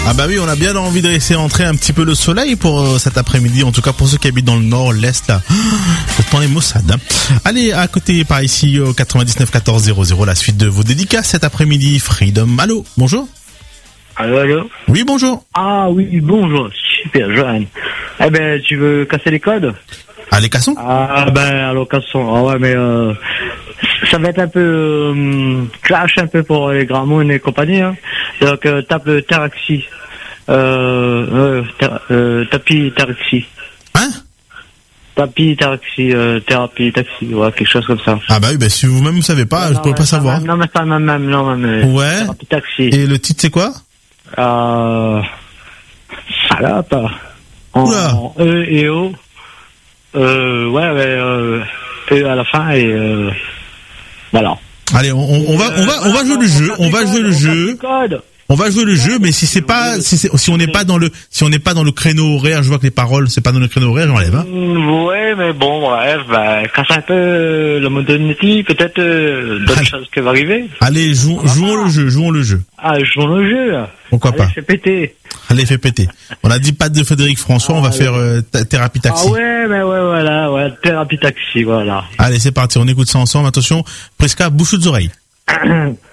Ah bah oui, on a bien envie de laisser entrer un petit peu le soleil pour cet après-midi, en tout cas pour ceux qui habitent dans le nord, l'est là. Je prends les Mossad. Hein. Allez, à côté par ici au 99 14 00, la suite de vos dédicaces cet après-midi. Freedom, allô, bonjour. Allô. Oui, bonjour. Ah oui, bonjour, super, Johan. Eh ben, tu veux casser les codes? Ah, les cassons? Ah ben, alors cassons. Ah ouais, mais ça va être un peu clash un peu pour les Gramoun et compagnie. Hein. Donc tape Taraxi. Tapis Taraxi. Hein? Tapis Taraxi, thérapie taxi, ouais, quelque chose comme ça. Ah bah oui, bah si vous-même vous savez pas, je pourrais pas savoir. Non mais pas même. Ouais. Thérapie taxi. Et le titre c'est quoi? Salope. Oula. En E et O. E à la fin et voilà. Allez, on va jouer le jeu, on va jouer le jeu. On va jouer le jeu, mais si on n'est pas dans le créneau horaire, je vois que les paroles, c'est pas dans le créneau horaire, j'enlève, hein. Ouais, mais bon, bref, casse un peu la modernité, peut-être, d'autres choses qui vont arriver. Allez, jouons le jeu. Ah, jouons le jeu. Pourquoi pas? Fais péter. Allez, fais péter. On a dit pas de Frédéric François, on va faire, thérapie taxi. Ah ouais, mais voilà, thérapie taxi, voilà. Allez, c'est parti, on écoute ça ensemble, attention. Prisca, bouche aux oreilles.